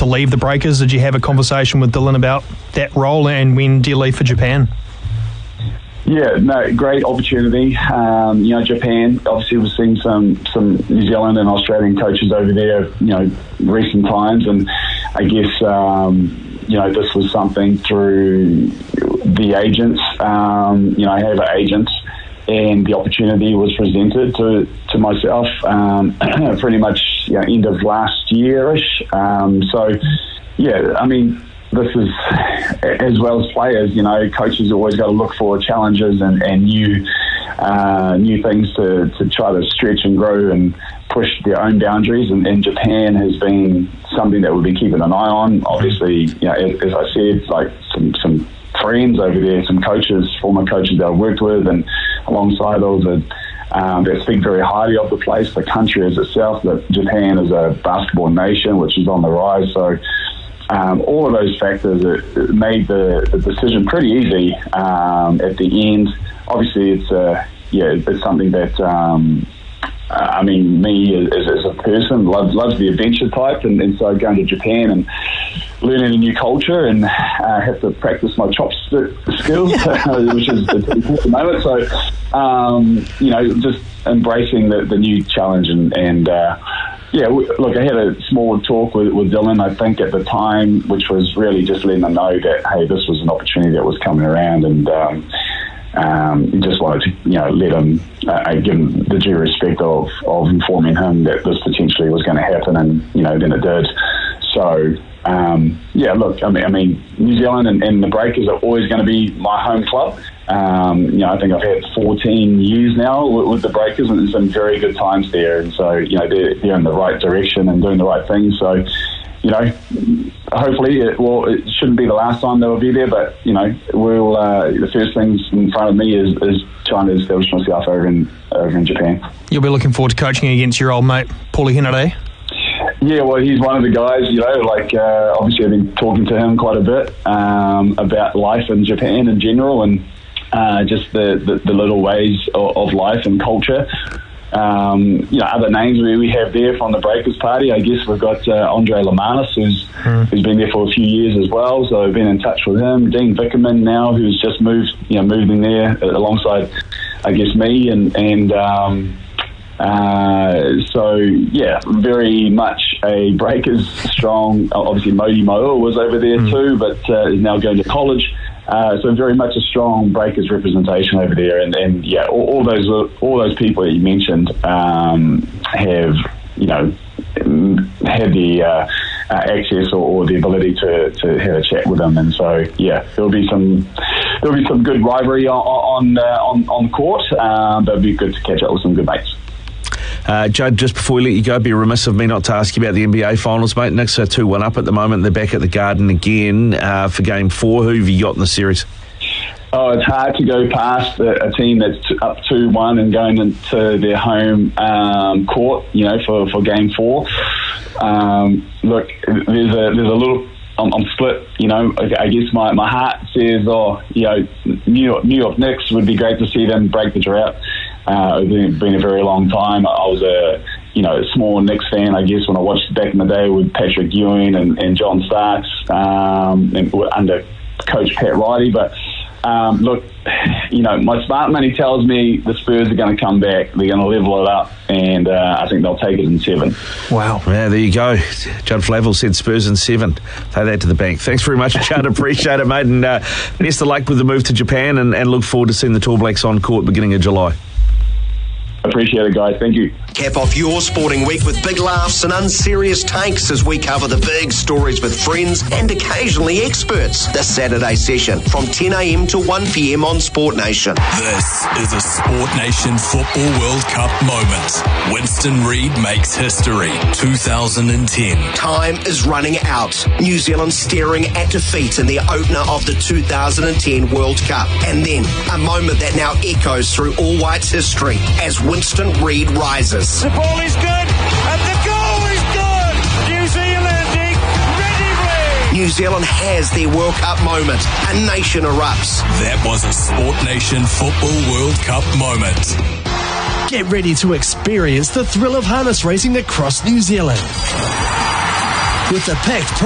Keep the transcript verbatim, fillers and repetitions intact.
to leave the Breakers. Did you have a conversation with Dylan about that role, and when do you leave for Japan? Yeah, no, great opportunity. Um, you know, Japan, obviously we've seen some, some New Zealand and Australian coaches over there, you know, recent times, and I guess, um, you know, this was something through the agents. Um, you know, I have agents, and the opportunity was presented to, to myself um, pretty much, you know, end of last year-ish. Um, so, yeah, I mean, this is, as well as players, you know, coaches always got to look for challenges and, and new uh, new things to, to try to stretch and grow and push their own boundaries. And, and Japan has been something that we've been keeping an eye on. Obviously, you know, as, as I said, like some, some friends over there, some coaches, former coaches that I've worked with, and alongside all the um, that speak very highly of the place, the country as itself, that Japan is a basketball nation, which is on the rise. So, Um, all of those factors it made the, the decision pretty easy um, at the end. Obviously, it's uh, yeah, it's something that um, I mean, me as, as a person loves loves the adventure type, and, and so going to Japan and learning a new culture and uh, have to practice my chop skills, which is the important moment. So um, you know, just embracing the, the new challenge and. and uh, Yeah, look, I had a small talk with, with Dylan, I think, at the time, which was really just letting them know that, hey, this was an opportunity that was coming around, and um, um, just wanted to, you know, let him, uh, give him the due respect of, of informing him that this potentially was going to happen, and, you know, then it did. So, um, yeah, look, I mean, I mean New Zealand and, and the Breakers are always going to be my home club. Um, you know, I think I've had fourteen years now with, with the Breakers, and some very good times there. And so, you know, they're, they're in the right direction and doing the right things. So, you know, hopefully, it, well, it shouldn't be the last time they'll be there, but, you know, we'll, uh, the first things in front of me is, is trying to establish myself over in, over in Japan. You'll be looking forward to coaching against your old mate, Paulie Henare? Yeah, well, he's one of the guys, you know, like, uh, obviously I've been talking to him quite a bit um, about life in Japan in general, and Uh, just the, the, the little ways of, of life and culture. Um, you know, other names we, we have there from the Breakers party, I guess we've got uh, Andre Lamanis, who's mm. who's been there for a few years as well, so I've been in touch with him. Dean Vickerman now, who's just moved, you know, moved in there alongside, I guess, me, and, and um, uh, so, yeah, very much a Breakers strong. Obviously, Modi Moa was over there mm. too, but uh, is now going to college. Uh, so very much a strong Breakers representation over there, and, and yeah, all, all those all those people that you mentioned um, have, you know, had the uh, uh, access or, or the ability to, to have a chat with them, and so yeah, there'll be some there'll be some good rivalry on on uh, on, on court, uh, but it'll be good to catch up with some good mates. Uh, Judd, just before we let you go, it'd be remiss of me not to ask you about the N B A Finals, mate. Knicks are two one up at the moment. They're back at the Garden again uh, for Game four. Who have you got in the series? Oh, it's hard to go past a, a team that's up two one and going into their home um, court, you know, for, for Game four. Um, look, there's a there's a little... I'm, I'm split, you know. I guess my, my heart says, oh, you know, New York, New York Knicks would be great to see them break the drought. Uh, it's been, been a very long time. I was a, you know, a small Knicks fan, I guess, when I watched back in the day with Patrick Ewing and, and John Starks um, and under Coach Pat Riley. But um, look, you know, my smart money tells me the Spurs are going to come back. They're going to level it up, and uh, I think they'll take it in seven. Wow. Yeah, there you go. Judd Flavel said Spurs in seven. Take that to the bank. Thanks very much, Judd. Appreciate it, mate. And uh, best of luck with the move to Japan, and, and look forward to seeing the Tall Blacks on court beginning of July. Appreciate it, guys. Thank you. Cap off your sporting week with big laughs and unserious takes as we cover the big stories with friends and occasionally experts. This Saturday session from ten a.m. to one p.m. on Sport Nation. This is a Sport Nation Football World Cup moment. Winston Reid makes history. two thousand ten. Time is running out. New Zealand staring at defeat in the opener of the two thousand ten World Cup. And then a moment that now echoes through All Whites history as Winston Reid rises. The ball is good, and the goal is good! New Zealand incredibly! New Zealand has their World Cup moment. A nation erupts. That was a Sport Nation Football World Cup moment. Get ready to experience the thrill of harness racing across New Zealand. With the packed